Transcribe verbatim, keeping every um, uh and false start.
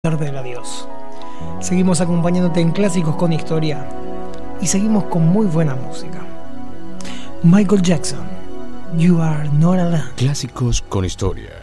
del adiós. Seguimos acompañándote en Clásicos con Historia y seguimos con muy buena música. Michael Jackson, You Are Not Alone. Clásicos con Historia.